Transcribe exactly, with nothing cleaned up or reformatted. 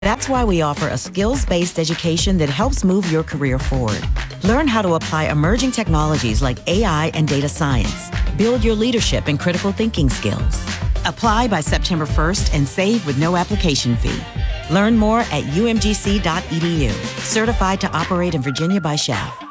That's why we offer a skills-based education that helps move your career forward. Learn how to apply emerging technologies like A I and data science. Build your leadership and critical thinking skills. Apply by September first and save with no application fee. Learn more at u m g c dot e d u. Certified to operate in Virginia by Chef.